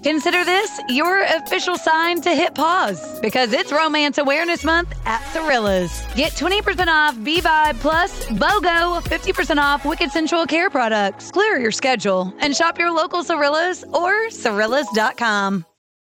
Consider this your official sign to hit pause because it's Romance Awareness Month at Cirilla's. Get 20% off B-Vibe plus BOGO, 50% off Wicked Sensual Care products. Clear your schedule and shop your local Cirillas or Cirillas.com.